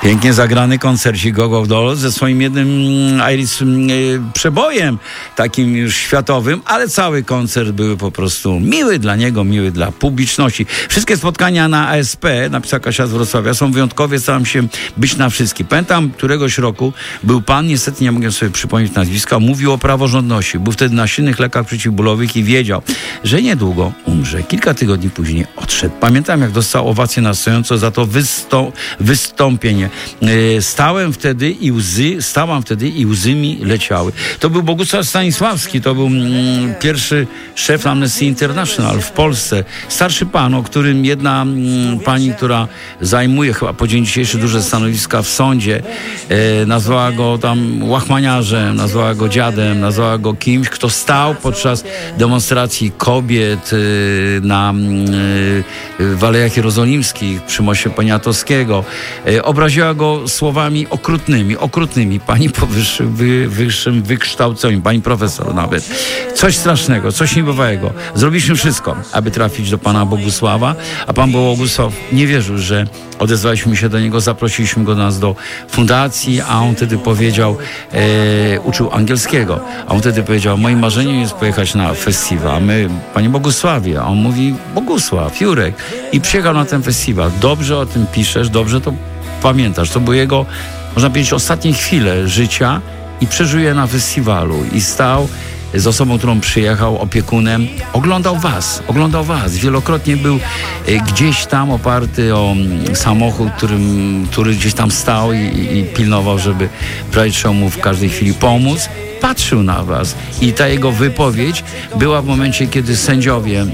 Pięknie zagrany koncercik Go Dolls ze swoim jednym Iris przebojem, takim już światowym, ale cały koncert był po prostu miły dla niego, miły dla publiczności. Wszystkie spotkania na ASP, napisała Kasia z Wrocławia, są wyjątkowe, staram się być na wszystkich. Pamiętam, któregoś roku był pan, niestety nie mogę sobie przypomnieć nazwiska, mówił o praworządności. Był wtedy na silnych lekach przeciwbólowych i wiedział, że niedługo umrze. Kilka tygodni później odszedł. Pamiętam, jak dostał owację na stojąco za to wystąpienie. Stałam wtedy i łzy mi leciały. To był Bogusław Stanisławski, to był pierwszy szef Amnesty International w Polsce. Starszy pan, o którym jedna pani, która zajmuje chyba po dzień dzisiejszy duże stanowiska w sądzie, nazwała go tam łachmaniarzem, nazwała go dziadem, nazwała go kimś, kto stał podczas demonstracji kobiet w Alejach Jerozolimskich przy moście Poniatowskiego. Obraziła go słowami okrutnymi, pani po wyższym wykształceniu, pani profesor nawet. Coś strasznego, coś niebywałego. Zrobiliśmy wszystko, aby trafić do pana Bogusława, a pan Bogusław nie wierzył, że odezwaliśmy się do niego, zaprosiliśmy go do nas do fundacji, a on wtedy powiedział, uczył angielskiego, a on wtedy powiedział, moim marzeniem jest pojechać na festiwal. A my, panie Bogusławie, a on mówi, Bogusław, Jurek, i przyjechał na ten festiwal. Dobrze o tym piszesz, dobrze to pamiętasz. To były jego, można powiedzieć, ostatnie chwile życia i przeżył je na festiwalu i stał z osobą, którą przyjechał, opiekunem, oglądał was. Wielokrotnie był gdzieś tam oparty o samochód, który gdzieś tam stał i pilnował, żeby prawie mu w każdej chwili pomóc. Patrzył na was i ta jego wypowiedź była w momencie, kiedy sędziowie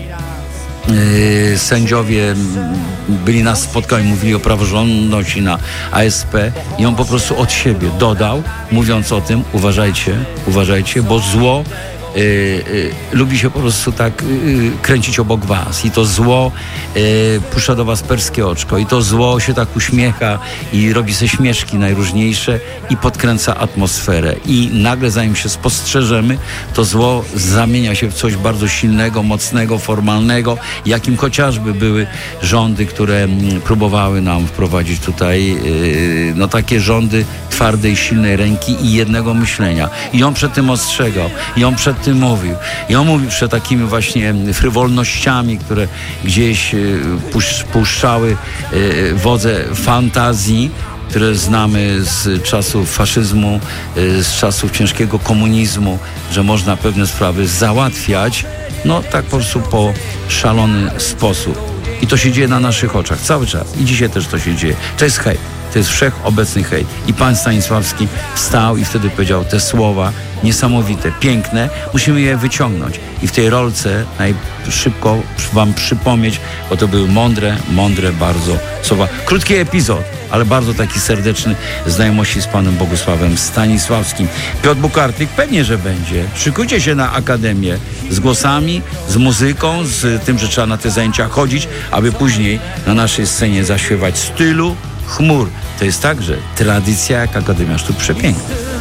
byli na spotkaniu, mówili o praworządności na ASP i on po prostu od siebie dodał, mówiąc o tym, uważajcie, bo zło lubi się po prostu tak kręcić obok was i to zło puszcza do was perskie oczko i to zło się tak uśmiecha i robi se śmieszki najróżniejsze i podkręca atmosferę i nagle zanim się spostrzeżemy, to zło zamienia się w coś bardzo silnego, mocnego, formalnego, jakim chociażby były rządy, które próbowały nam wprowadzić tutaj takie rządy twardej, silnej ręki i jednego myślenia. I on przed tym ostrzegał, i on przed tym mówił. I on mówił przed takimi właśnie frywolnościami, które gdzieś puszczały wodze fantazji, które znamy z czasów faszyzmu, z czasów ciężkiego komunizmu, że można pewne sprawy załatwiać, tak po prostu po szalony sposób. I to się dzieje na naszych oczach cały czas. I dzisiaj też to się dzieje. To jest hejt. To jest wszechobecny hejt. I pan Stanisławski wstał i wtedy powiedział te słowa niesamowite, piękne. Musimy je wyciągnąć. I w tej rolce najszybko wam przypomnieć, bo to były mądre bardzo słowa. Krótki epizod, ale bardzo taki serdeczny znajomości z panem Bogusławem Stanisławskim. Piotr Bukartyk pewnie, że będzie. Szykujcie się na akademię z głosami, z muzyką, z tym, że trzeba na te zajęcia chodzić, aby później na naszej scenie zaśpiewać stylu chmur. To jest także tradycja jak Akademia Sztuk Przepięknych.